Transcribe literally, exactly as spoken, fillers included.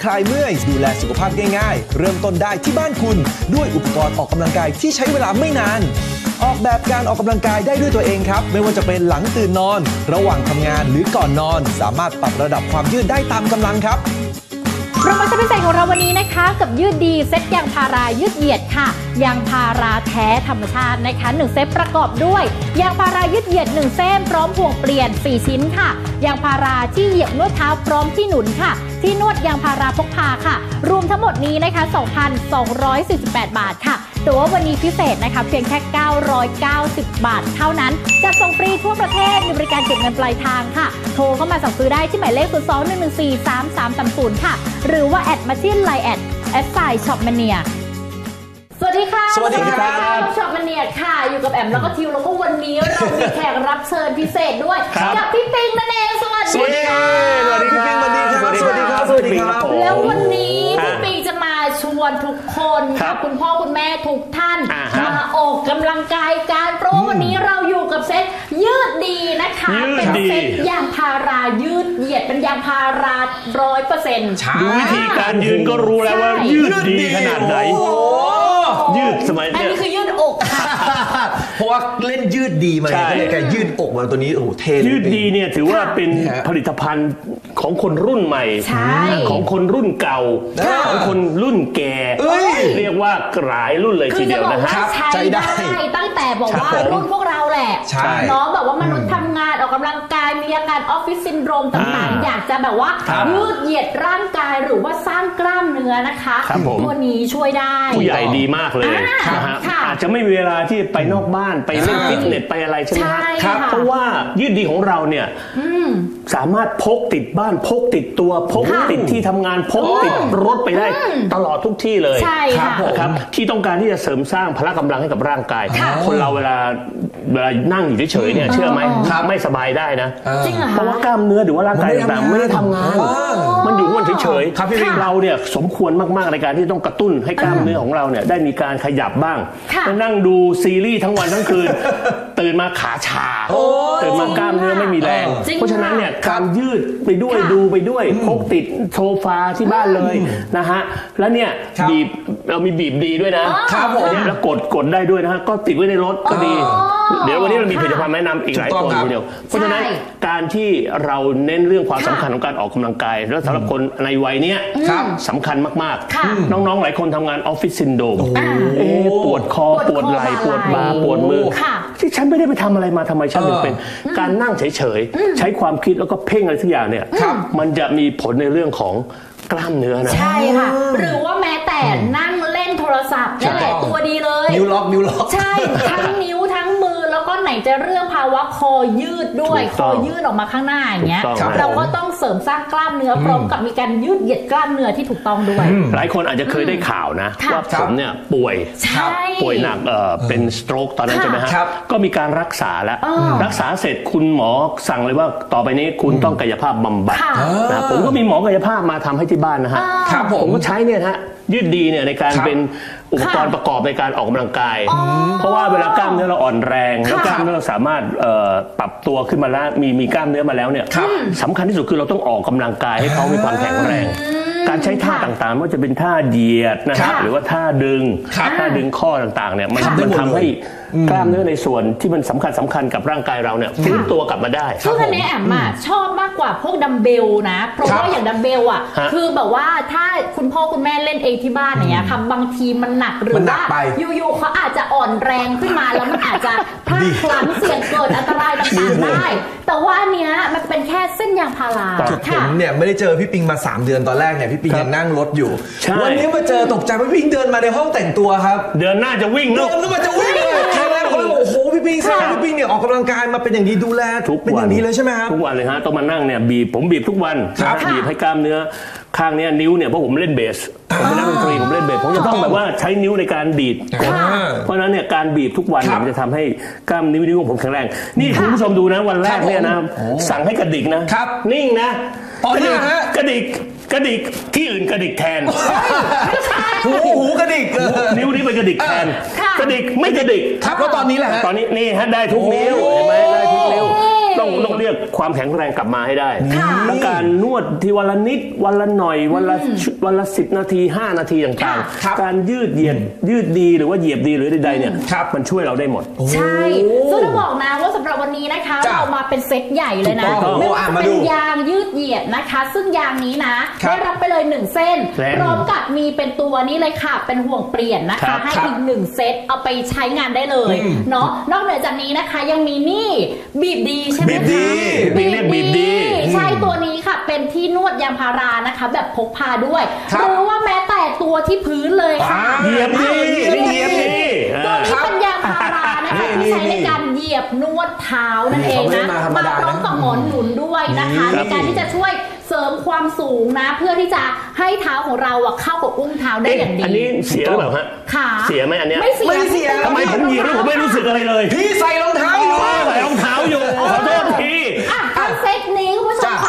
คลายเมื่อยดูแลสุขภาพง่ายๆเริ่มต้นได้ที่บ้านคุณด้วยอุปกรณ์ออกกำลังกายที่ใช้เวลาไม่นานออกแบบการออกกำลังกายได้ด้วยตัวเองครับไม่ว่าจะเป็นหลังตื่นนอนระหว่างทำงานหรือก่อนนอนสามารถปรับระดับความยืดได้ตามกำลังครับโปรโมชั่นพิเศษของเราวันนี้นะคะกับยืดดีเซ็ตยางพารายืดเหยียดค่ะยางพาราแท้ธรรมชาตินะคะหนึ่งเซ็ตประกอบด้วยยางพารายืดเหยียดหนึ่งเส้นพร้อมห่วงเปลี่ยนสี่ชิ้นค่ะยางพาราที่เหยียบนวดเท้าพร้อมที่หนุนค่ะที่นวดยางพาราพกพาค่ะรวมทั้งหมดนี้นะคะ สองพันสองร้อยสี่สิบแปด บาทค่ะแต่ว่าวันนี้พิเศษนะคะเพียงแค่เก้าร้อยเก้าสิบบาทเท่านั้นจัดส่งฟรีทั่วประเทศมีบริการเก็บเงินปลายทางค่ะโทรเข้ามาสั่งซื้อได้ที่หมายเลขศูนย์ สอง หนึ่ง หนึ่ง สี่ สาม สาม สาม ศูนย์ค่ะหรือว่าแอดมาที่ ไลน์ แอดแอดไซน์ช็อปมาเนียสวัสดีค่ะสวัสดีครับช็อปมาเนียค่ะอยู่กับแอมแล้วก็ทิวแล้วก็วันนี้เรามีแขกรับเชิญพิเศษด้วยกับพี่ปิงนั่นเองสวัสดีค่ะสวัสดีพี่ปิงสวัสดีครับสวัสดีครับสวัสดีครับแล้ววันนี้พี่ปิงจะมาชวนทุกคนกับคุณพ่อคุณแม่ทุกท่านมาออกกำลังกายกันเพราะวันนี้เราอยู่กับเซ็ตยืดดีนะคะเป็นเซ็ตยางพารายืดเหยียดเป็นยางพาราร้อยเปอร์เซ็นต์ดูวิธีการยืนก็รู้แล้วว่ายืดดีขนาดไหนยืดสมัยอันนี้คือยืดอกค่ะเพราะว่าเล่นยืดดีมาเลยแกยืดอกมาตัวนี้โอ้โหเท่ยืดดีเนี่ยถือว่าเป็นผลิตภัณฑ์ของคนรุ่นใหม่ของคนรุ่นเก่าของคนรุ่นแก่เรียกว่าหลายรุ่นเลยทีเดียวนะฮะใช้ได้ตั้งแต่บอกว่ารุ่นพวกเราแหละน้องแบบว่ามนุษย์ทำงานออกกำลังกายมีอาการออฟฟิศซินโดรมต่างๆอยากจะแบบว่ายืดเหยียดร่างกายหรือว่าสร้างกล้ามเนื้อนะคะตัวนี้ช่วยได้ผู้ใหญ่ดีมากเลยนะฮะอาจจะไม่มีเวลาที่ไปนอกบ้านไปเล่นฟิตเนสไปอะไรใช่ไหมครับเพราะว่ายืดดีของเราเนี่ยสามารถพกติดบ้านพกติดตัวพกติดที่ทำงานพกติดรถไปได้ตลอดทุกที่เลยนะครับที่ต้องการที่จะเสริมสร้างพละกำลังให้กับร่างกายคนเราเวลาเวลานั่งอยู่เฉยๆเนี่ยเชื่อไหมไม่สบายได้นะเพราะว่ากล้ามเนื้อหรือว่าร่างกายต่างๆไม่ได้ทำงานมันอยู่มันเฉยๆเราเนี่ยสมควรมากๆในการที่ต้องกระตุ้นให้กล้ามเนื้อของเราเนี่ยได้มีการขยับบ้างนั่งดูซีรีส์ทั้งวันทั้งคืนตื่นมาขาชาตื่นมากล้ามเนื้อไม่มีแรงเพราะฉะนั้นเนี่ยการยืดไปด้วยดูไปด้วยพกติดโซฟาที่บ้านเลยนะฮะแล้วเนี่ยบีบเรามีบีบดีด้วยนะครับผมแล้วกดกดได้ด้วยนะฮะก็ติดไว้ในรถก็ดีเดี๋ยววันนี้เรามีผลิตภัณฑ์แนะนำอีกหลายตัวทีเดียวเพราะฉะนั้นการที่เราเน้นเรื่องความสำคัญของการออกกำลังกายแล้วสำหรับคนในวัยนี้สำคัญมากๆน้องๆหลายคนทำงานออฟฟิศซินโดรมปวดคอปวดไหล่ปวดบ่าปวดมือที่ฉันไม่ได้ไปทำอะไรมาทำไมฉันถึงเป็นการนั่งเฉยๆใช้ความคิดแล้วก็เพ่งอะไรทุกอย่างเนี่ยมันจะมีผลในเรื่องของกล้ามเนื้อนะใช่ค่ะหรือว่าแม้แต่นั่งเล่นโทรศัพท์นี่แหละตัวดีเลยนิ้วล็อกนิ้วล็อกใช่ทั้งนิ้วทั้งมือแล้วก็ไหนจะเรื่องภาวะคอยืดด้วยคอยืดออกมาข้างหน้าอย่างเงี้ยเราก็ต้องเสริมสร้างกล้ามเนื้อพร้อมกับมีการยืดเหยียดกล้ามเนื้อที่ถูกต้องด้วยหลายคนอาจจะเคยได้ข่าวนะว่าผมเนี่ยป่วยป่วยหนักเอ่อเป็นสโตรกตอนนั้นใช่ไหมฮะก็มีการรักษาแล้วรักษาเสร็จคุณหมอสั่งเลยว่าต่อไปนี้คุณต้องกายภาพบำบัดนะผมก็มีหมอกายภาพมาทำให้ที่บ้านนะฮะผมก็ใช้เนี่ยฮะยืดดีเนี่ยในการเป็นอุปกรณ์ประกอบในการออกกำลังกายเพราะว่าเวลากล้ามเนื้อเราอ่อนแรงแล้วกล้ามเนื้อเราสามารถปรับตัวขึ้นมาแล้วมีมีกล้ามเนื้อมาแล้วเนี่ยสำคัญที่สุดคือเราต้องออกกำลังกายให้เขามีความแข็งแรงการใช้ท่าต่างๆไม่ว่าจะเป็นท่าเหยียดนะฮะหรือว่าท่าดึงท่าดึงข้อต่างๆเนี่ยมันมันทำให้กล้ามเนื้อในส่วนที่มันสำคัญสำคัญกับร่างกายเราเนี่ยฟื้นตัวกลับมาได้ซึ่งอันนี้แอมอ่ะชอบมากกว่าพวกดัมเบลนะเพราะว่าอย่างดัมเบลอ่ะคือแบบว่าถ้าคุณพ่อคุณแม่เล่นเองที่บ้านอย่างเงี้ยค่ะบางทีมันหนักหรือว่าอยู่ๆเขาอาจจะอ่อนแรงขึ้นมาแล้วมันอาจจะพลาดพลั้งเสี่ยงเกิดอันตรายต่างๆได้แต่ว่าอันเนี้ยมันเป็นแค่เส้นยางพาราผมเนี่ยไม่ได้เจอพี่ปิงมาสามเดือนตอนแรกเนี่ยพี่ปิงยังนั่งรถอยู่วันนี้มาเจอตกใจว่าพี่ปิงเดินมาในห้องแต่งตัวครับเดินหน้าจะวิ่งเดินขึ้นมาจะวิ่งเลยครั้งแรกเขาเลยโอ้โหพี่ปิงพี่ปิงเนี่ยออกกำลังกายมาเป็นอย่างดีดูแลเป็นอย่างดีเลยใช่ไหมครับทุกวันเลยฮะต้องมานั่งเนี่ยบีบผมบีบทุกวันบีบให้กล้ามเนื้อข้างนี้นิ้วเนี่ยเพราะผมเล่นเบสผมเป็นนักดนตรีผมเล่นเบสผมจะต้องแบบว่าใช้นิ้วในการดีดเพราะฉะนั้นเนี่ยการบีบทุกวันมันจะทำให้กล้ามนิ้วนิ้วของผมแข็งแรงนี่คุณผู้ชมดูนะวันแรกเนี่ยนะสั่งให้กระดิกนะนิ่งนะกระดิกกระดิกกระดิกที่อื่นกระดิกแทนหูหูกระดิกนิ้วนี้ไปกระดิกแทนกระดิกไม่กระดิกครับแล้วตอนนี้แหละตอนนี้นี่ฮะได้ทุกนิ้วเห็นไหมได้ทุกนิ้วต้องต้องเรียกความแข็งแรงกลับมาให้ได้ค่ะทั้งการนวดที่วันละนิดวันละหน่อยวันละวันละสิบนาทีห้านาทีต่างครับๆการยืดเหยียดยืดดีหรือว่าเหยียบดีหรือใดๆเนี่ยครับมันช่วยเราได้หมดใช่ซึ่งต้องบอกนะว่าสำหรับวันนี้นะคะจ้ะเรามาเป็นเซตใหญ่เลยนะถูกต้องไม่ว่าอ่ะจะมาเป็ดูนยางยืดเหยียดนะคะ ซึ่งยางนี้นะครับได้รับไปเลยหนึ่งเส้นแรงพร้อมกับมีเป็นตัวนี้เลยค่ะ เป็นห่วงเปลี่ยนนะครัคะบให้ครับอีกหนึ่งเซตเอาไปใช้งานได้เลยอืมเนาะนอกเหนือจากนี้นะคะยังมีนี่บีบดีใช่ไหมบีบดีคะบีบเรียกบีบดีใช่ตัวนี้ค่ะเป็นที่นวดยางพารานะคะ แบบพกพาด้วยครับหรือว่าแม้แต่ตัวที่พื้นเลยค่ะอ่าเหยียบดีนี่เหยียบดีตัวนี้เป็นยางพารานะคะนี่ที่ใช้นี่ในการเหยียบนวดเท้านั่นเองนะเขาไม่ได้มาธรรมดานะพร้อมกับหมอนหนุนด้วยนะคะนี่ในการที่จะช่วยเสริมความสูงนะ เพื่อที่จะให้เท้าของเราอะเข้ากับอุ้งเท้าได้เอ๊ะอย่างดีอันนี้เสียหรือเปล่าฮะค่ะเสียไหมอันเนี้ยไม่เสียไม่เสียทำไมผมเหยียบแล้วผมไม่รู้สึกอะไรเลยพี่ใส่รองเท้าอยู่ใส่รองเท้าอยู่ขอโทษทีอ่ะทั้งเซตนี้คุณผู้ชมจ้ะค่ะ